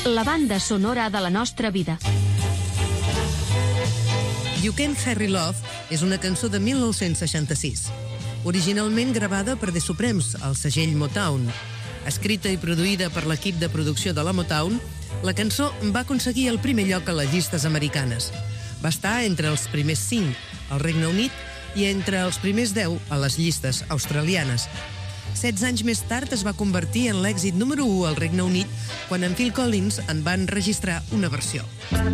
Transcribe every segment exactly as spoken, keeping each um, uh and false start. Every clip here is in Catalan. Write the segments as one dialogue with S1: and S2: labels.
S1: La banda sonora de la nostra vida.
S2: You Can't Hurry Love és una cançó de mil nou-cents seixanta-sis, originalment gravada per The Supremes, al segell Motown. Escrita i produïda per l'equip de producció de la Motown, la cançó va aconseguir el primer lloc a les llistes americanes. Va estar entre els primers cinc al Regne Unit i entre els primers deu a les llistes australianes. Setze anys més tard es va convertir en l'èxit número u al Regne Unit quan en Phil Collins en va enregistrar una versió.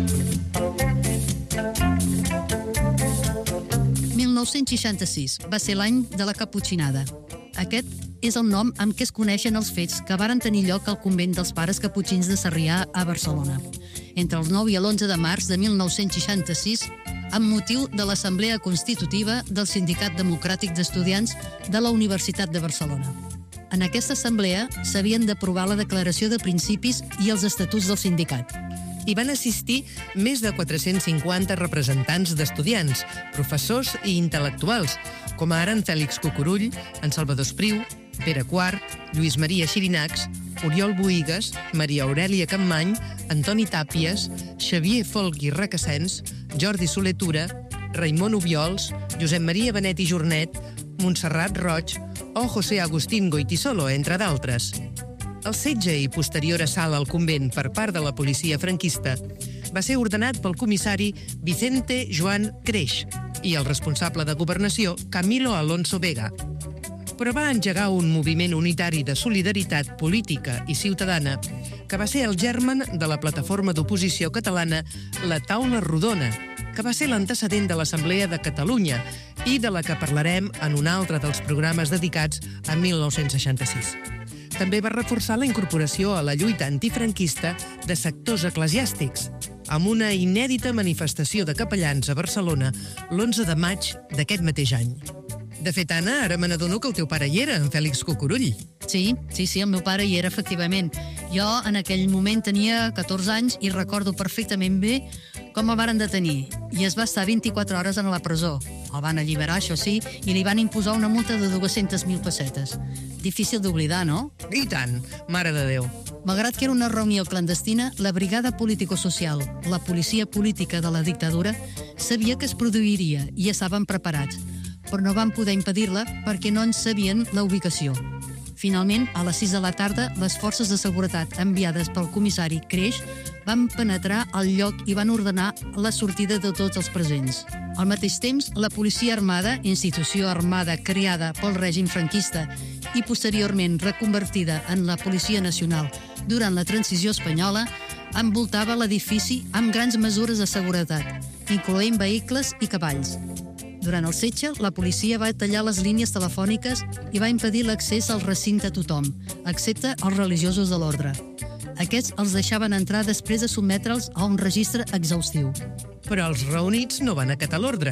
S3: mil nou-cents seixanta-sis va ser l'any de la Caputxinada. Aquest és el nom amb què es coneixen els fets que varen tenir lloc al convent dels pares caputxins de Sarrià a Barcelona, entre el nou i l'onze de març de mil nou-cents seixanta-sis, amb motiu de l'Assemblea Constitutiva del Sindicat Democràtic d'Estudiants de la Universitat de Barcelona. En aquesta assemblea s'havien d'aprovar la declaració de principis i els estatuts del sindicat.
S2: Hi van assistir més de quatre-cents cinquanta representants d'estudiants, professors i intel·lectuals, com ara en Fèlix Cucurull, en Salvador Espriu, Pere Quart, Lluís Maria Xirinacs, Oriol Boïgues, Maria Aurèlia Campmany, Antoni Tàpies, Xavier Folch i Requesens, Jordi Soler-Tura, Raimon Obiols, Josep Maria Benet i Jornet, Montserrat Roig o José Agustín Goytisolo, entre d'altres. El setge i posterior assalt al convent per part de la policia franquista va ser ordenat pel comissari Vicente Joan Creix i el responsable de governació Camilo Alonso Vega. Però va engegar un moviment unitari de solidaritat política i ciutadana que va ser el germen de la plataforma d'oposició catalana La Taula Rodona, que va ser l'antecedent de l'Assemblea de Catalunya i de la que parlarem en un altre dels programes dedicats a mil nou-cents seixanta-sis. També va reforçar la incorporació a la lluita antifranquista de sectors eclesiàstics, amb una inèdita manifestació de capellans a Barcelona l'onze de maig d'aquest mateix any. De fet, Anna, ara me n'adono que el teu pare hi era, en Fèlix Cucurull.
S3: Sí, sí, sí, el meu pare hi era, efectivament. Jo en aquell moment tenia catorze anys i recordo perfectament bé com el varen detenir. I es va estar vint-i-quatre hores en la presó. El van alliberar, això sí, i li van imposar una multa de dues-centes mil pessetes. Difícil d'oblidar, no?
S2: I tant, mare de Déu.
S3: Malgrat que era una reunió clandestina, la Brigada Político-Social, la policia política de la dictadura, sabia que es produiria i estaven preparats, però no van poder impedir-la perquè no en sabien la ubicació. Finalment, a les sis de la tarda, les forces de seguretat enviades pel comissari Creix van penetrar al lloc i van ordenar la sortida de tots els presents. Al mateix temps, la policia armada, institució armada creada pel règim franquista i posteriorment reconvertida en la Policia Nacional durant la transició espanyola, envoltava l'edifici amb grans mesures de seguretat, incloent vehicles i cavalls. Durant el setge, la policia va tallar les línies telefòniques i va impedir l'accés al recinte a tothom, excepte als religiosos de l'ordre. Aquests els deixaven entrar després de sotmetre'ls a un registre exhaustiu.
S2: Però els reunits no van acatar l'ordre.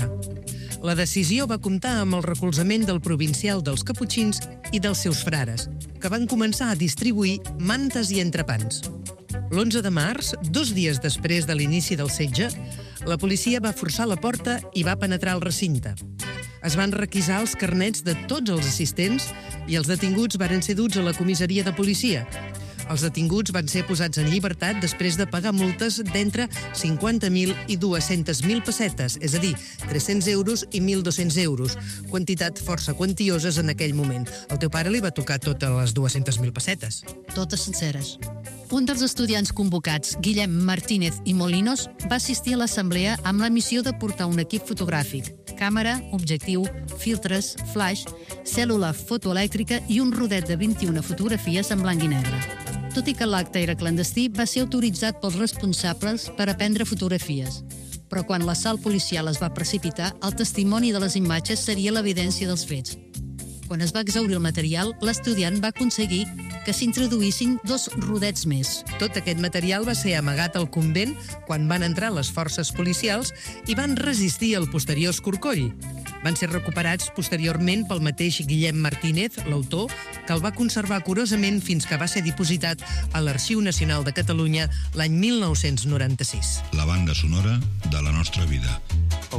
S2: La decisió va comptar amb el recolzament del provincial dels Caputxins i dels seus frares, que van començar a distribuir mantes i entrepans. L'onze de març, dos dies després de l'inici del setge, la policia va forçar la porta i va penetrar al recinte. Es van requisar els carnets de tots els assistents i els detinguts varen ser duts a la comissaria de policia. Els detinguts van ser posats en llibertat després de pagar multes d'entre cinquanta mil i dues-centes mil pessetes, és a dir, tres-cents euros i mil dos-cents euros, quantitat força quantioses en aquell moment. Al teu pare li va tocar totes les dues-centes mil pessetes.
S3: Totes senceres. Un dels estudiants convocats, Guillem Martínez i Molinos, va assistir a l'assemblea amb la missió de portar un equip fotogràfic, càmera, objectiu, filtres, flash, cèl·lula fotoelèctrica i un rodet de vint-i-una fotografies en blanc i negre. Tot i que l'acte era clandestí, va ser autoritzat pels responsables per a prendre fotografies. Però quan l'assalt policial es va precipitar, el testimoni de les imatges seria l'evidència dels fets. Quan es va exhaurir el material, l'estudiant va aconseguir que s'introduïssin dos rodets més.
S2: Tot aquest material va ser amagat al convent quan van entrar les forces policials i van resistir el posterior escorcoll. Van ser recuperats posteriorment pel mateix Guillem Martínez, l'autor, que el va conservar curosament fins que va ser dipositat a l'Arxiu Nacional de Catalunya l'any mil nou-cents noranta-sis.
S4: La banda sonora de la nostra vida.